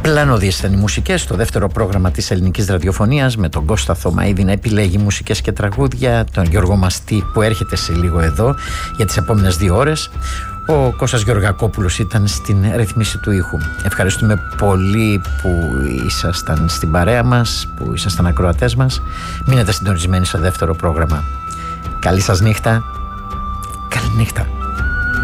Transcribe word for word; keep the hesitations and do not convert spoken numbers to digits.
Πλανώδιες ήταν οι μουσικές στο δεύτερο πρόγραμμα της ελληνικής ραδιοφωνίας, με τον Κώστα Θωμαίδη να επιλέγει μουσικές και τραγούδια, τον Γιώργο Μαστή που έρχεται σε λίγο εδώ για τις επόμενες δύο ώρες. Ο Κώστας Γεωργακόπουλος ήταν στην ρυθμίση του ήχου. Ευχαριστούμε πολύ που ήσασταν στην παρέα μας, που ήσασταν ακροατές μας. Μείνετε συντονισμένοι στο δεύτερο πρόγραμμα. Καλή σας νύχτα. Καλή νύχτα.